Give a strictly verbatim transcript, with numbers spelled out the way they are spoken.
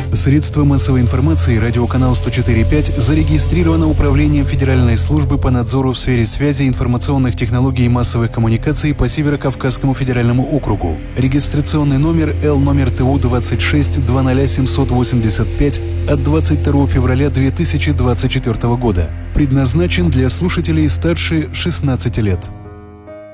Средство массовой информации «Радиоканал сто четыре и пять» зарегистрировано Управлением Федеральной службы по надзору в сфере связи, информационных технологий и массовых коммуникаций по Северо-Кавказскому федеральному округу. Регистрационный номер Л номер ТУ двадцать шесть двадцать семьсот восемьдесят пять от двадцать второго февраля две тысячи двадцать четвёртого года. Предназначен для слушателей старше шестнадцати лет.